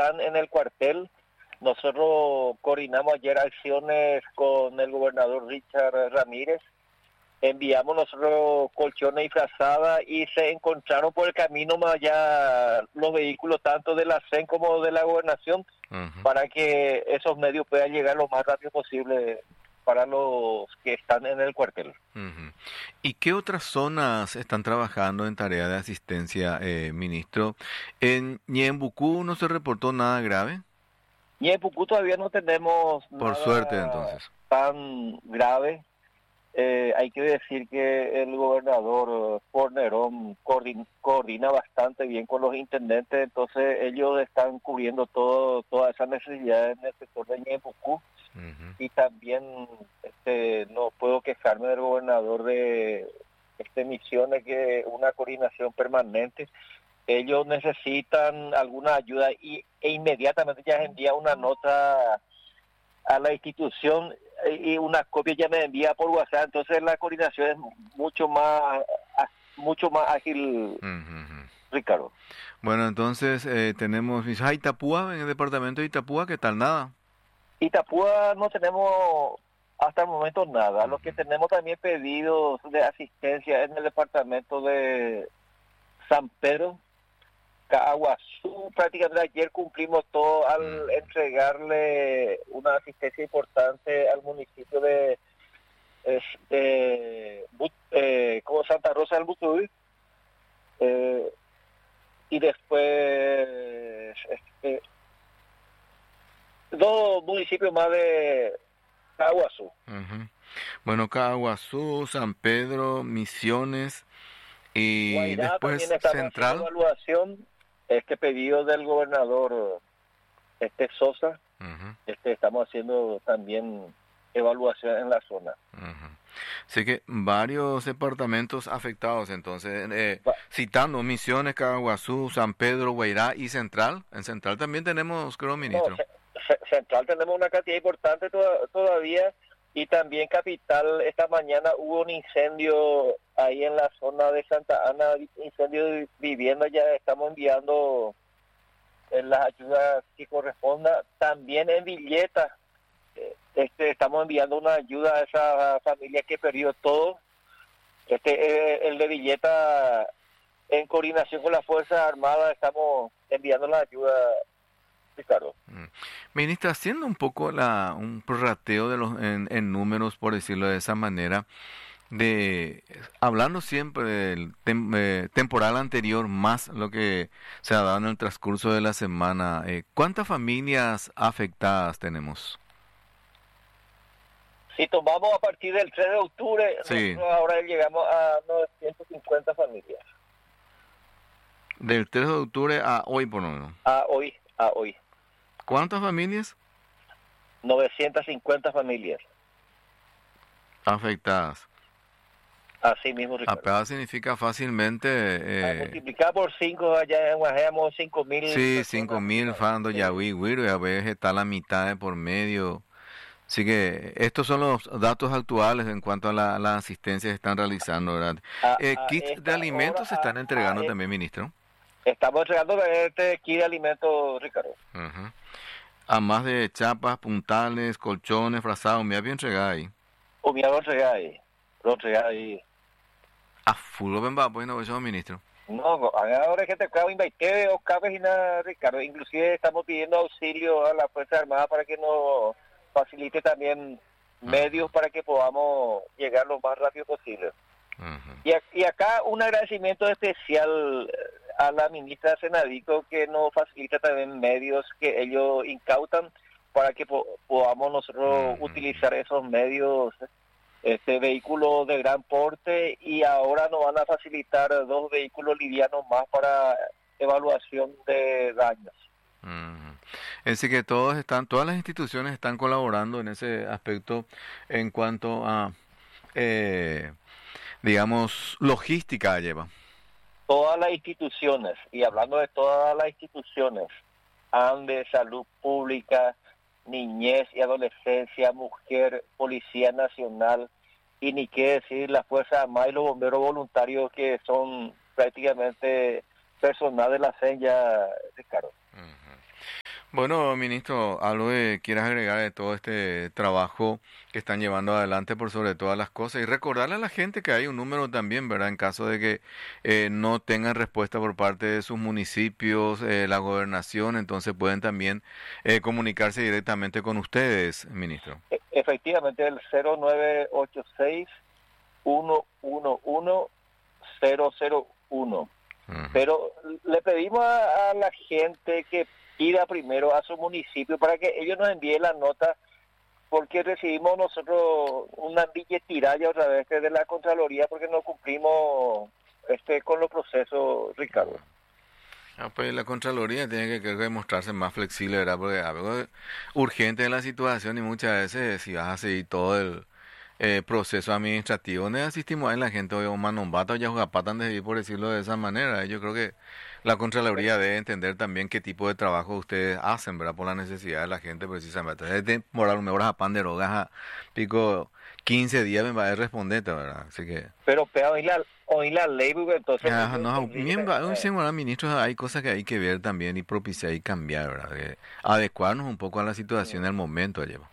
están en el cuartel. Nosotros coordinamos ayer acciones con el gobernador Richard Ramírez. Enviamos nosotros colchones y frazadas y se encontraron por el camino más allá los vehículos tanto de la CEN como de la gobernación para que esos medios puedan llegar lo más rápido posible para los que están en el cuartel. ¿Y qué otras zonas están trabajando en tarea de asistencia, ministro? ¿En Ñembucú no se reportó nada grave? Y en Pucú todavía no tenemos Por suerte, nada entonces. tan grave. Hay que decir que el gobernador Fornerón coordina bastante bien con los intendentes, entonces ellos están cubriendo todas esas necesidades en el sector de Ñeembucú. Y también no puedo quejarme del gobernador de Misiones, que una coordinación permanente. Ellos necesitan alguna ayuda e inmediatamente ya envía una nota a la institución y una copia ya me envía por WhatsApp, entonces la coordinación es mucho más ágil, Ricardo. Bueno, entonces tenemos Itapúa, en el departamento de Itapúa, ¿qué tal? Nada. Itapúa no tenemos hasta el momento nada. Lo que tenemos también pedidos de asistencia en el departamento de San Pedro, Caaguazú. Prácticamente ayer cumplimos todo al entregarle una asistencia importante al municipio de como Santa Rosa del Butuy, y después dos municipios más de Caaguazú. Bueno, Caaguazú, San Pedro, Misiones y Guairá después también estamos Central. haciendo evaluación, pedido del gobernador Sosa. Estamos haciendo también evaluación en la zona. Así que varios departamentos afectados, entonces, citando Misiones, Caaguazú, San Pedro, Guairá y Central. En Central también tenemos, creo, ministro. Central tenemos una cantidad importante todavía, y también Capital. Esta mañana hubo un incendio ahí en la zona de Santa Ana, incendio de vivienda. Ya estamos enviando las ayudas que correspondan. También en Villeta estamos enviando una ayuda a esa familia que perdió todo. El de Villeta, en coordinación con las Fuerzas Armadas, estamos enviando la ayuda, Ricardo. Ministra, haciendo un poco un prorrateo de en números, por decirlo de esa manera, hablando siempre del temporal anterior más lo que se ha dado en el transcurso de la semana, ¿cuántas familias afectadas tenemos? Si tomamos a partir del 3 de octubre, sí. Nosotros ahora llegamos a 950 familias. Del 3 de octubre a hoy, por lo menos. A hoy. ¿Cuántas familias? 950 familias afectadas. Así mismo, Ricardo. Afectadas significa fácilmente... multiplicar por 5, allá en Guajemos 5.000. Sí, 5.000, Fando, Yahui, Huiro, y a veces está la mitad de por medio. Así que estos son los datos actuales en cuanto a la asistencia que están realizando, ¿verdad? Kits de alimentos se están entregando también, ministro. Estamos entregando kit de alimentos, Ricardo. A más de chapas, puntales, colchones, frazados, me había entregado ahí. Me había entregado ahí. A full ven va, pues no, eso, ministro. No, ahora es que te acabo de invitar o cabes y nada, Ricardo. Inclusive estamos pidiendo auxilio a la Fuerza Armada para que nos facilite también medios para que podamos llegar lo más rápido posible. Y acá un agradecimiento especial a la ministra Senadico, que nos facilita también medios que ellos incautan para que podamos nosotros utilizar esos medios, vehículos de gran porte, y ahora nos van a facilitar 2 vehículos livianos más para evaluación de daños. Es decir, que todas las instituciones están colaborando en ese aspecto en cuanto a, digamos, logística lleva. Todas las instituciones, y hablando de todas las instituciones, ANDE, Salud Pública, Niñez y Adolescencia, Mujer, Policía Nacional, y ni qué decir las Fuerzas Armadas y los bomberos voluntarios, que son prácticamente personal de la CEN ya, Ricardo. Bueno, ministro, algo que quieras agregar de todo este trabajo que están llevando adelante por sobre todas las cosas y recordarle a la gente que hay un número también, ¿verdad? En caso de que no tengan respuesta por parte de sus municipios, la gobernación, entonces pueden también comunicarse directamente con ustedes, ministro. Efectivamente, el 0986-111-001. Pero le pedimos a la gente que pida primero a su municipio para que ellos nos envíen la nota, porque recibimos nosotros una billetiraria otra vez de la Contraloría porque no cumplimos con los procesos, Ricardo. Pues la Contraloría tiene que demostrarse más flexible, ¿verdad? Porque algo urgente es la situación y muchas veces si vas a seguir todo el proceso administrativo donde asistimos a la gente o manombata o ya jugapatan de vivir, por decirlo de esa manera. Yo creo que la Contraloría debe entender también qué tipo de trabajo ustedes hacen, ¿verdad? Por la necesidad de la gente precisamente. Entonces, demorar mejor a pan de drogas a pico 15 días me va a responder, ¿verdad? Así que... Pero hoy la ley, entonces... Ministros, hay cosas que hay que ver también y propiciar y cambiar, ¿verdad? Adecuarnos un poco a la situación del momento, lleva.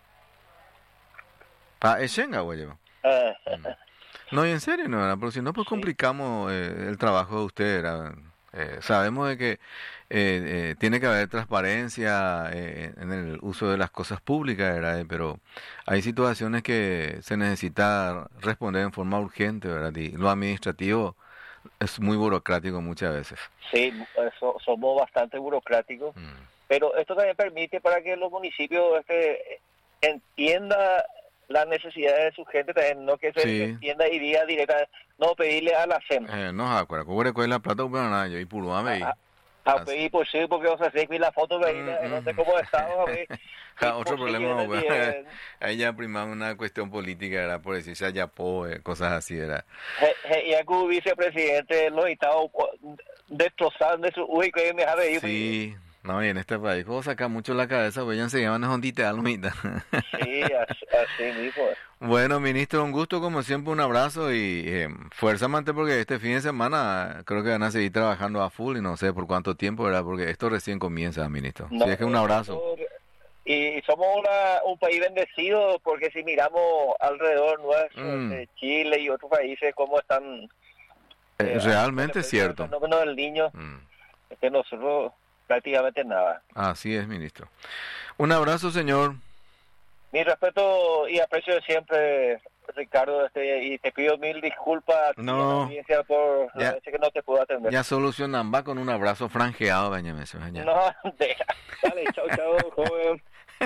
Para Eshenga, güey, lleva. No, y en serio, no, ¿verdad? Porque si no, pues complicamos el trabajo de usted, ¿verdad? Sabemos de que tiene que haber transparencia en el uso de las cosas públicas, ¿verdad? Pero hay situaciones que se necesita responder en forma urgente, ¿verdad? Y lo administrativo es muy burocrático muchas veces. Sí, somos bastante burocráticos, pero esto también permite para que los municipios entiendan la necesidad de su gente también, no que se entienda y diga directa, no pedirle a la SEM. No, acuerdo, ¿cuál es la plata? Bueno, nada, yo y purúame a pedir por sí, porque vos sabés que la foto de ahí, no sé cómo estaba, otro problema, ahí ya primaba una cuestión política, era por decirse Ayapó, cosas así, era. Y algún vicepresidente lo estaba destrozando de su que me ha ido. Sí. No, y en este país, puedo sacar mucho la cabeza, pues ya se llaman hondita almita. Sí, así mismo. Bueno, ministro, un gusto como siempre, un abrazo y fuerza mante porque este fin de semana creo que van a seguir trabajando a full y no sé por cuánto tiempo, ¿verdad? Porque esto recién comienza, ministro. No, sí, es que un abrazo. Y somos un país bendecido porque si miramos alrededor nuestro, Chile y otros países, cómo están... realmente es cierto. El fenómeno del niño, es que nosotros... prácticamente nada. Así es, ministro. Un abrazo, señor. Mi respeto y aprecio de siempre, Ricardo, y te pido mil disculpas a la audiencia por la vez que no te puedo atender. Ya solucionan, va con un abrazo franjeado, bañame. No, deja. Dale, chao, joven.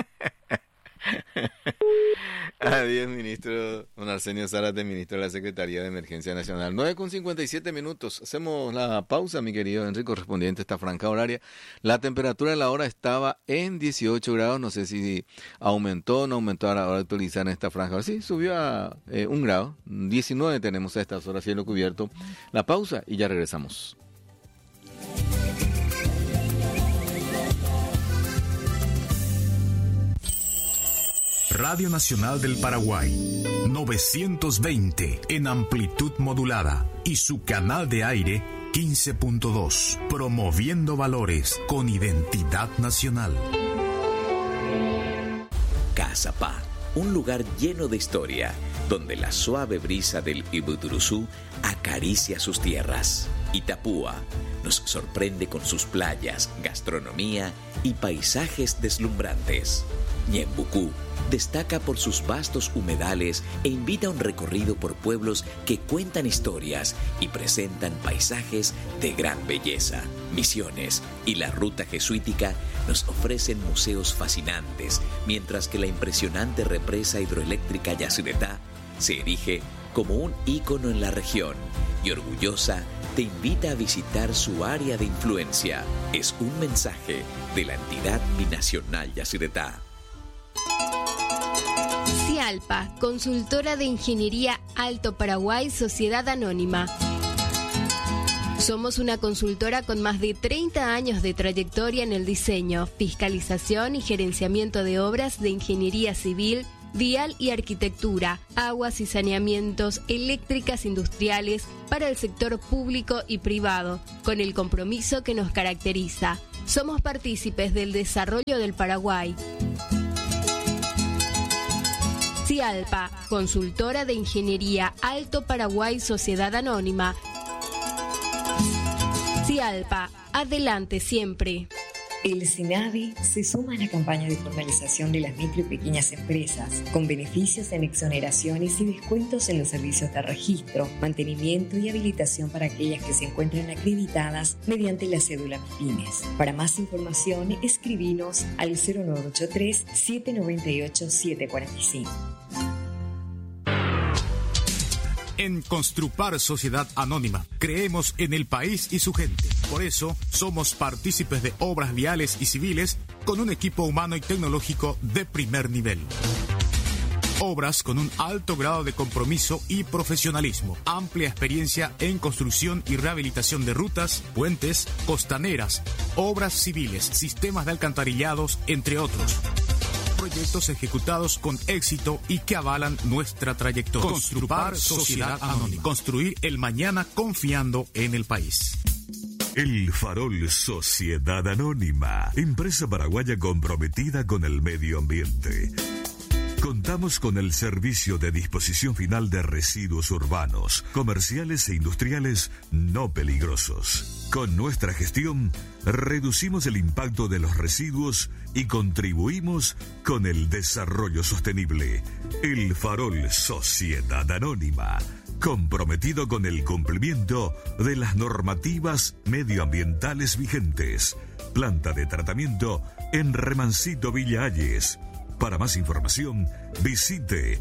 Adiós, ministro don Arsenio Zárate, ministro de la Secretaría de Emergencia Nacional. 9:57. Hacemos la pausa, mi querido Enrique, correspondiente a esta franja horaria. La temperatura de la hora estaba en 18 grados. No sé si aumentó o no aumentó a la hora de actualizar en esta franja. Sí, subió a 1 grado. 19 tenemos a estas horas, cielo cubierto. La pausa y ya regresamos. Radio Nacional del Paraguay, 920 en amplitud modulada y su canal de aire 15.2, promoviendo valores con identidad nacional. Cazapá, un lugar lleno de historia, donde la suave brisa del Ibuturuzú acaricia sus tierras. Itapúa nos sorprende con sus playas, gastronomía y paisajes deslumbrantes. Ñembucú destaca por sus vastos humedales e invita a un recorrido por pueblos que cuentan historias y presentan paisajes de gran belleza. Misiones y la ruta jesuítica nos ofrecen museos fascinantes, mientras que la impresionante represa hidroeléctrica Yacyretá se erige como un ícono en la región y orgullosa te invita a visitar su área de influencia. Es un mensaje de la entidad binacional Yacyretá. Cialpa, consultora de ingeniería Alto Paraguay, Sociedad Anónima. Somos una consultora con más de 30 años de trayectoria en el diseño, fiscalización y gerenciamiento de obras de ingeniería civil, vial y arquitectura, aguas y saneamientos, eléctricas industriales para el sector público y privado, con el compromiso que nos caracteriza. Somos partícipes del desarrollo del Paraguay. Cialpa, consultora de ingeniería Alto Paraguay Sociedad Anónima. Cialpa, adelante siempre. El SENAVI se suma a la campaña de formalización de las micro y pequeñas empresas, con beneficios en exoneraciones y descuentos en los servicios de registro, mantenimiento y habilitación para aquellas que se encuentran acreditadas mediante la cédula MIPYMES. Para más información, escribinos al 0983-798-745. En Construpar Sociedad Anónima creemos en el país y su gente. Por eso somos partícipes de obras viales y civiles con un equipo humano y tecnológico de primer nivel. Obras con un alto grado de compromiso y profesionalismo. Amplia experiencia en construcción y rehabilitación de rutas, puentes, costaneras, obras civiles, sistemas de alcantarillados, entre otros. Proyectos ejecutados con éxito y que avalan nuestra trayectoria. Construpar Sociedad Anónima. Construir el mañana confiando en el país. El Farol Sociedad Anónima, empresa paraguaya comprometida con el medio ambiente. Contamos con el servicio de disposición final de residuos urbanos, comerciales e industriales no peligrosos. Con nuestra gestión, reducimos el impacto de los residuos y contribuimos con el desarrollo sostenible. El Farol Sociedad Anónima, comprometido con el cumplimiento de las normativas medioambientales vigentes. Planta de tratamiento en Remancito Villa Ayes. Para más información, visite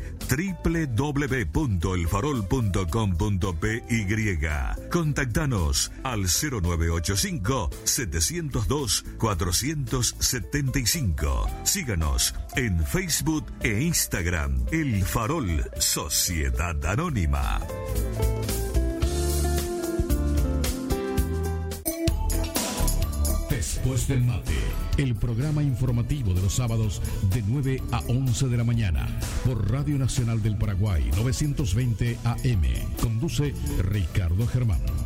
www.elfarol.com.py. Contactanos al 0985-702-475. Síganos en Facebook e Instagram. El Farol Sociedad Anónima. Después del mate, el programa informativo de los sábados de 9 a 11 de la mañana por Radio Nacional del Paraguay 920 AM. Conduce Ricardo Germán.